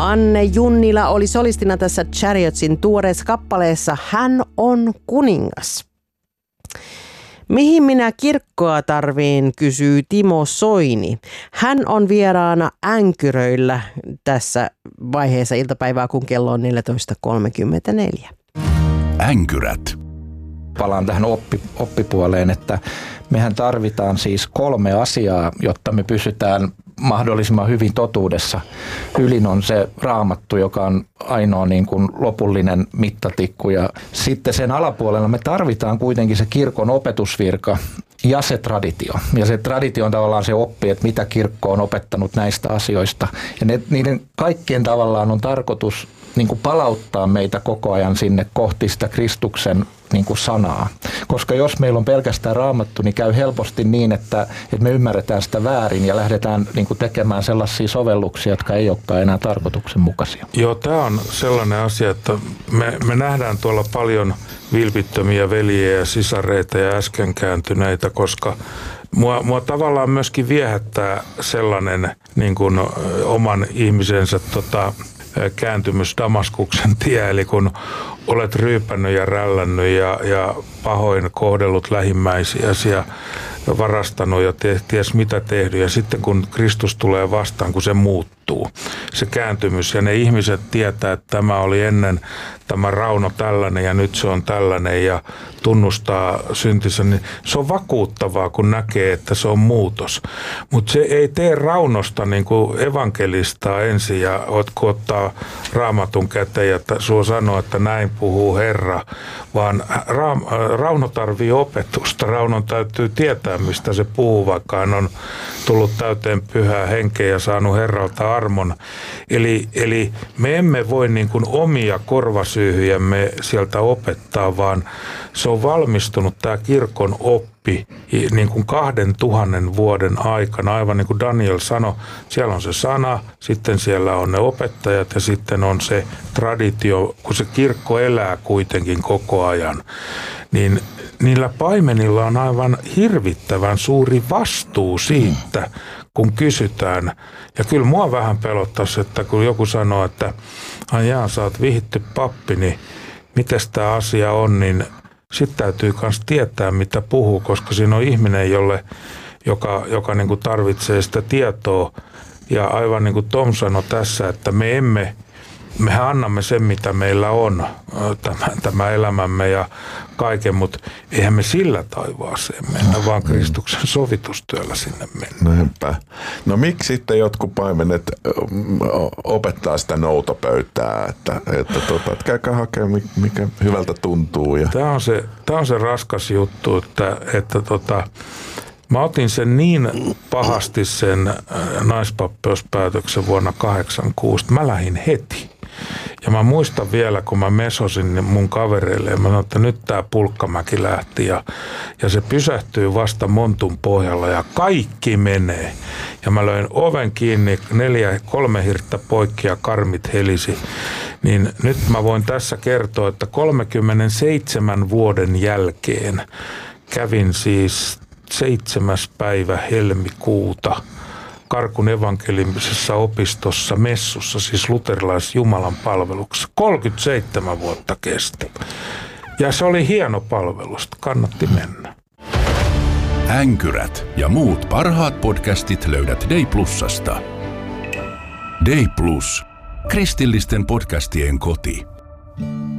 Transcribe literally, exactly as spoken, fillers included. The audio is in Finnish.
Anne Junnila oli solistina tässä Chariotsin tuoreessa kappaleessa Hän on kuningas. Mihin minä kirkkoa tarviin, kysyy Timo Soini. Hän on vieraana Änkyröillä tässä vaiheessa iltapäivää, kun kello on neljätoista kolmekymmentäneljä. Änkyrät. Palaan tähän oppi, oppipuoleen, että mehän tarvitaan siis kolme asiaa, jotta me pysytään mahdollisimman hyvin totuudessa. Ylin on se Raamattu, joka on ainoa niin kuin lopullinen mittatikku. Ja sitten sen alapuolella me tarvitaan kuitenkin se kirkon opetusvirka ja se traditio. Ja se traditio on tavallaan se oppi, että mitä kirkko on opettanut näistä asioista. Ja ne, niiden kaikkien tavallaan on tarkoitus niin kuin palauttaa meitä koko ajan sinne kohti sitä Kristuksen niin kuin sanaa. Koska jos meillä on pelkästään Raamattu, niin käy helposti niin, että, että me ymmärretään sitä väärin ja lähdetään niin kuin tekemään sellaisia sovelluksia, jotka ei olekaan enää tarkoituksenmukaisia. Joo, tämä on sellainen asia, että me, me nähdään tuolla paljon vilpittömiä veljiä ja sisareita ja äsken kääntyneitä, koska Mua, mua tavallaan myöskin viehättää sellainen niin kuin oman ihmisensä tota, kääntymys Damaskuksen tie, eli kun olet ryypännyt ja rällännyt ja, ja pahoin kohdellut lähimmäisiäsi ja varastanut ja te, ties mitä tehnyt. Ja sitten kun Kristus tulee vastaan, kun se muuttuu, se kääntymys ja ne ihmiset tietää, että tämä oli ennen tämä Rauno tällainen ja nyt se on tällainen ja tunnustaa syntinsä, niin se on vakuuttavaa, kun näkee, että se on muutos. Mutta se ei tee Raunosta niin kuin evankelistaa ensin ja kun ottaa Raamatun käteen ja sua sanoo, että näin puhuu Herra, vaan Ra- Rauno tarvii opetusta. Raunon täytyy tietää, mistä se puhuu, vaikka hän on tullut täyteen pyhää henkeä ja saanut Herralta armon. Eli, eli me emme voi niin kuin omia korvasyyhyjämme sieltä opettaa, vaan se on valmistunut tämä kirkon oppi niin kuin kahden tuhannen vuoden aikana. Aivan niin kuin Daniel sanoi, siellä on se sana, sitten siellä on ne opettajat ja sitten on se traditio, kun se kirkko elää kuitenkin koko ajan. Niin niillä paimenilla on aivan hirvittävän suuri vastuu siitä, kun kysytään. Ja kyllä mua vähän pelottaisi, että kun joku sanoo, että ai jaa, sä oot vihitty pappi, niin mites tämä asia on, niin sitten täytyy myös tietää, mitä puhuu, koska siinä on ihminen, jolle, joka, joka niin kuin tarvitsee sitä tietoa. Ja aivan niin kuin Tom sanoi tässä, että me emme, mehän annamme sen, mitä meillä on, tämä, tämä elämämme ja kaiken, mutta eihän me sillä taivaaseen mennä, vaan Kristuksen sovitustyöllä sinne mennä. Näinpä. No miksi sitten jotkut paimenet opettaa sitä noutopöytää, että, että, tuota, että käykää hakemaan, mikä hyvältä tuntuu. Ja... Tämä, on se, tämä on se raskas juttu, että, että tota, mä otin sen niin pahasti sen naispapeuspäätöksen vuonna kahdeksankymmentäkuusi, mä lähdin heti. Ja mä muistan vielä, kun mä mesosin mun kavereille ja mä sanoin, että nyt tää Pulkkamäki lähti ja, ja se pysähtyy vasta montun pohjalla ja kaikki menee. Ja mä löin oven kiinni, neljä, kolme hirttä poikki ja karmit helisi. Niin nyt mä voin tässä kertoa, että kolmekymmentäseitsemän vuoden jälkeen kävin siis seitsemäs päivä helmikuuta Karkun evankeliumisessa opistossa messussa, siis luterilaisessa Jumalan palveluksessa. kolmekymmentäseitsemän vuotta kesti. Ja se oli hieno palvelus, kannatti mennä. Änkyrät ja muut parhaat podcastit löydät Day Plusasta. Day Plus. Kristillisten podcastien koti.